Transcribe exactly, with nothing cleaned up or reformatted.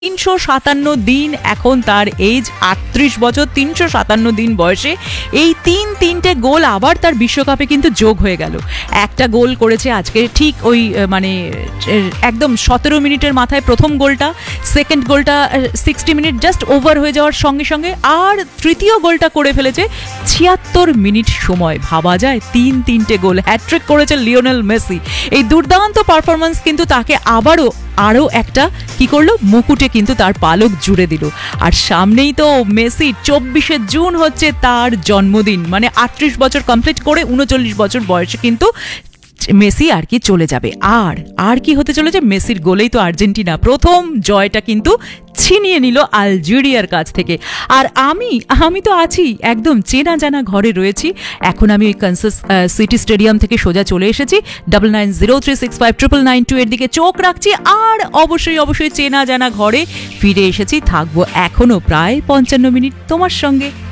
তিনশো সাতান্ন দিন, এখন তার এজ আটত্রিশ বছর, তিনশো সাতান্ন দিন বয়সে এই তিন তিনটে গোল আবার তার বিশ্বকাপে কিন্তু যোগ হয়ে গেল। একটা গোল করেছে আজকে ঠিক ওই মানে একদম সতেরো মিনিটের মাথায় প্রথম গোলটা, সেকেন্ড গোলটা সিক্সটি মিনিট জাস্ট ওভার হয়ে যাওয়ার সঙ্গে সঙ্গে, আর তৃতীয় গোলটা করে ফেলেছে ছিয়াত্তর মিনিট সময়। ভাবা যায়, তিন তিনটে গোল, হ্যাট্রিক করেছে লিওনেল মেসি। এই দুর্দান্ত পারফরমেন্স কিন্তু তাকে আবারও আরও একটা কি করলো, মুকুটে কিন্তু তার পালক জুড়ে দিল। আর সামনেই তো মেসি, চব্বিশে জুন হচ্ছে তার জন্মদিন, মানে আটত্রিশ বছর কমপ্লিট করে উনচল্লিশ বছর বয়সে কিন্তু মেসি আর কি চলে যাবে। আর আর কি হতে চলেছে, মেসির গোলেই তো আর্জেন্টিনা প্রথম জয়টা কিন্তু ছিনিয়ে নিল আলজেরিয়ার কাছ থেকে। আর আমি আমি তো আছি একদম চেনা জানা ঘরে রয়েছি। এখন আমি ওই কানসাস সিটি স্টেডিয়াম থেকে সোজা চলে এসেছি double nine zero three six five triple nine two এর দিকে চোখ রাখছি। আর অবশ্যই অবশ্যই চেনা জানা ঘরে ফিরে এসেছি, থাকবো এখনো প্রায় পঞ্চান্ন মিনিট তোমার সঙ্গে।